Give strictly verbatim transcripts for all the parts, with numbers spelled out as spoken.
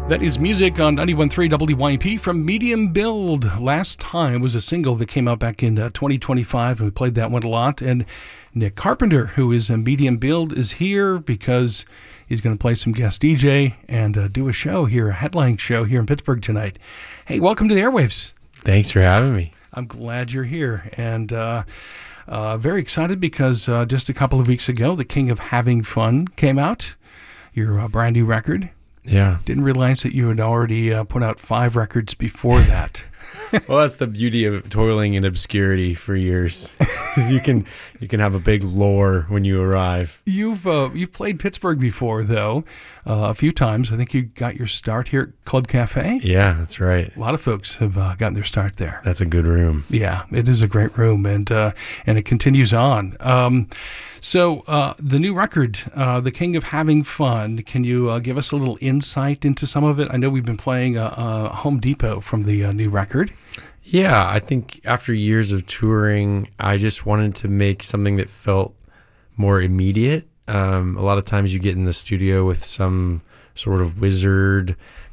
That is music on ninety-one point three W Y P from Medium Build. Last Time was a single that came out back in uh, twenty twenty-five, and we played that one a lot. And Nick Carpenter, who is a Medium Build, is here because he's going to play some guest D J and uh, do a show here, a headlining show here in Pittsburgh tonight. Hey, welcome to the airwaves. Thanks for having me. I'm glad you're here, and uh, uh, very excited because uh, just a couple of weeks ago, The King of Having Fun came out, your uh, brand new record. Yeah. Didn't realize that you had already uh, put out five records before that. Well, that's the beauty of toiling in obscurity for years. you can you can have a big lore when you arrive. You've uh, you've played Pittsburgh before, though, uh, a few times. I think you got your start here at Club Cafe. Yeah, that's right. A lot of folks have uh, gotten their start there. That's a good room. Yeah, it is a great room, and uh, and it continues on. Um, so uh, the new record, uh, The King of Having Fun, can you uh, give us a little insight into some of it? I know we've been playing uh, uh, Home Depot from the uh, new record. Yeah, I think after years of touring, I just wanted to make something that felt more immediate. Um, a lot of times you get in the studio with some sort of wizard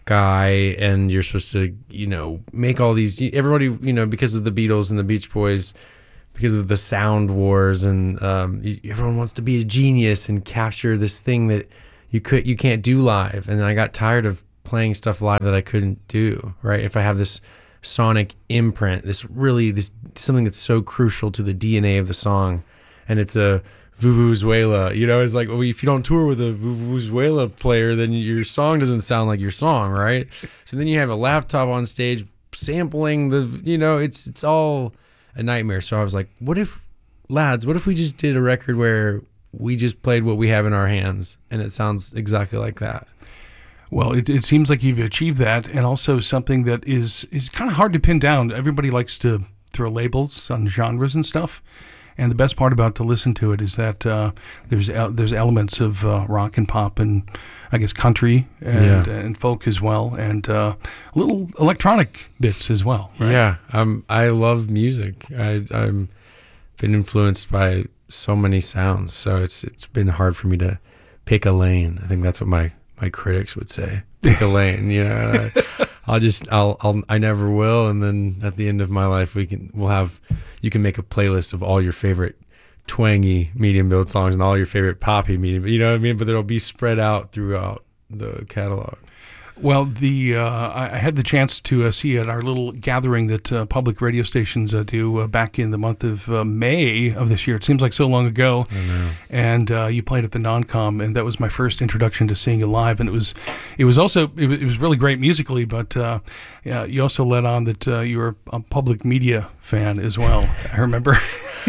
guy and you're supposed to, you know, make all these, everybody, you know, because of the Beatles and the Beach Boys, because of the sound wars, and um, everyone wants to be a genius and capture this thing that you could you can't do live. And I got tired of playing stuff live that I couldn't do, right? If I have this sonic imprint, this really this something that's so crucial to the D N A of the song, and it's a Vuvuzuela, you know, it's like, well, if you don't tour with a Vuvuzuela player, then your song doesn't sound like your song, right? So then you have a laptop on stage sampling the, you know, it's it's all a nightmare. So I was like, what if, lads, what if we just did a record where we just played what we have in our hands and it sounds exactly like that? Well, it, it seems like you've achieved that, and also something that is, is kind of hard to pin down. Everybody likes to throw labels on genres and stuff, and the best part about to listen to it is that uh, there's there's elements of uh, rock and pop and I guess country and, yeah. and folk as well, and uh, little electronic bits as well. Right? Yeah, um, I love music. I, I'm been influenced by so many sounds, so it's it's been hard for me to pick a lane. I think that's what my my critics would say. Pick a lane, you know. I'll just, I'll, I'll, I never will. And then at the end of my life, we can, we'll have, you can make a playlist of all your favorite twangy Medium Build songs and all your favorite poppy medium, you know what I mean? But it'll be spread out throughout the catalog. Well, the uh, I had the chance to uh, see at our little gathering that uh, public radio stations uh, do uh, back in the month of uh, May of this year. It seems like so long ago. I know. And uh, you played at the Non-Com, and that was my first introduction to seeing you live. And it was, it was also it was, it was really great musically. But uh, yeah, you also let on that uh, you were a public media fan as well. I remember.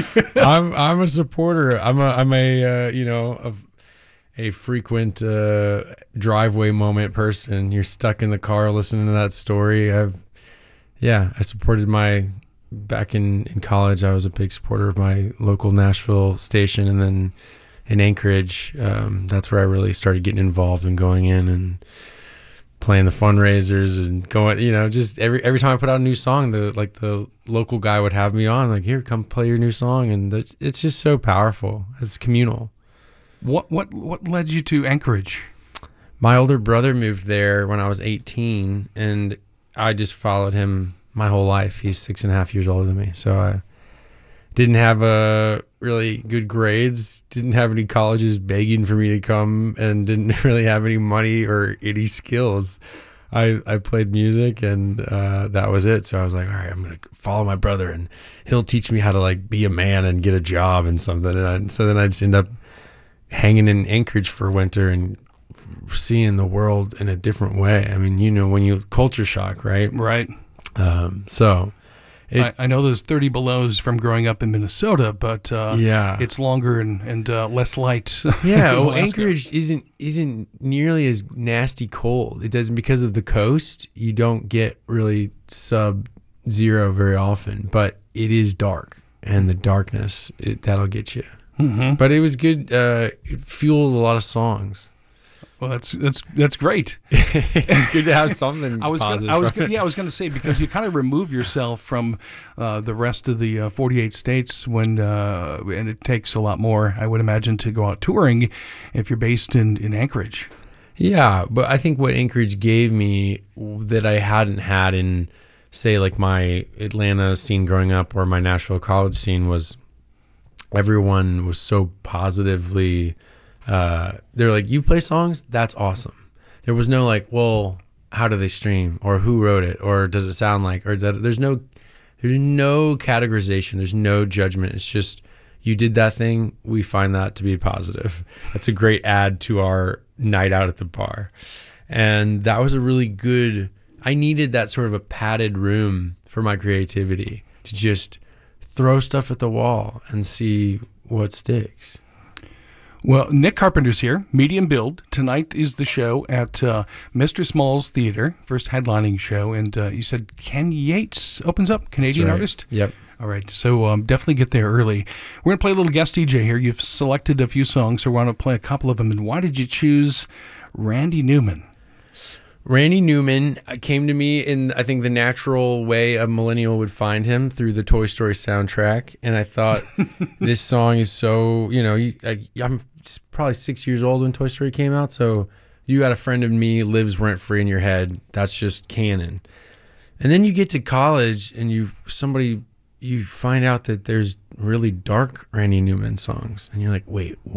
I'm I'm a supporter. I'm a I'm a uh, you know a. a frequent uh, driveway moment person. You're stuck in the car listening to that story. I've, yeah, I supported my, back in, in college, I was a big supporter of my local Nashville station. And then in Anchorage, um, that's where I really started getting involved and going in and playing the fundraisers and going, you know, just every every time I put out a new song, the like the local guy would have me on, like, here, come play your new song. And it's just so powerful. It's communal. What what what led you to Anchorage? My older brother moved there when I was eighteen, and I just followed him my whole life. He's six and a half years older than me, so I didn't have uh, really good grades, didn't have any colleges begging for me to come, and didn't really have any money or any skills. I, I played music, and uh, that was it. So I was like, all right, I'm going to follow my brother, and he'll teach me how to like be a man and get a job and something. And I, so then I just end up hanging in Anchorage for winter and seeing the world in a different way. I mean, you know, when you culture shock, right? Right. Um, so it, I, I know those thirty belows from growing up in Minnesota, but uh, yeah, it's longer and, and uh, less light. Yeah. Well, Anchorage isn't, isn't nearly as nasty cold. It doesn't, because of the coast, you don't get really sub zero very often, but it is dark, and the darkness, it, that'll get you. Mm-hmm. But it was good. Uh, it fueled a lot of songs. Well, that's that's that's great. It's good to have something I was positive. Gonna, I was gonna, yeah, I was going to say, because you kind of remove yourself from uh, the rest of the uh, forty-eight states when, uh, and it takes a lot more, I would imagine, to go out touring if you're based in, in Anchorage. Yeah, but I think what Anchorage gave me that I hadn't had in, say, like my Atlanta scene growing up or my Nashville college scene was everyone was so positively, uh, they're like, you play songs? That's awesome. There was no like, well, how do they stream, or who wrote it, or does it sound like, or that there's no, there's no categorization. There's no judgment. It's just, you did that thing. We find that to be positive. That's a great add to our night out at the bar. And that was a really good, I needed that sort of a padded room for my creativity to just throw stuff at the wall and see what sticks. Well, Nick Carpenter's here, Medium Build. Tonight is the show at uh, Mister Small's Theater, first headlining show. And uh, you said Ken Yates opens up, Canadian That's right. artist? Yep. All right, so um, definitely get there early. We're going to play a little guest D J here. You've selected a few songs, so we're going to play a couple of them. And why did you choose Randy Newman? Randy Newman came to me in, I think, the natural way a millennial would find him, through the Toy Story soundtrack. And I thought, this song is so, you know, you, I, I'm probably six years old when Toy Story came out. So You Got a Friend of Me lives rent free in your head. That's just canon. And then you get to college and you somebody you find out that there's really dark Randy Newman songs. And you're like, wait,